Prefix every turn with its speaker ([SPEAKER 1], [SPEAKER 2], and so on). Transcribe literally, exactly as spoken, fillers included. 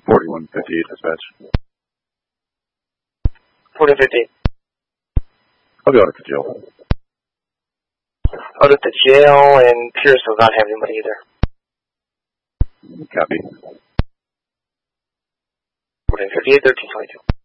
[SPEAKER 1] forty-one fifty-eight, dispatch.
[SPEAKER 2] forty-one fifty-eight.
[SPEAKER 1] I'll be out at the jail.
[SPEAKER 2] Out at the jail, and Pierce does not have anybody either.
[SPEAKER 1] Copy.
[SPEAKER 2] forty-one fifty-eight, thirteen twenty-two.